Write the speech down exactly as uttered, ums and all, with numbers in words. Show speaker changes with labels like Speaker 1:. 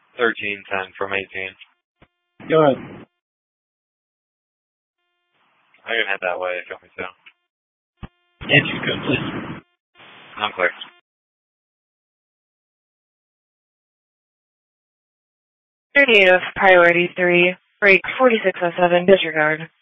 Speaker 1: thirteen ten from eighteen.
Speaker 2: Go ahead.
Speaker 1: I can head that way if you want me to.
Speaker 2: Entry code, please.
Speaker 1: I'm clear.
Speaker 3: thirty-eight of Priority three, break forty-six oh seven, disregard.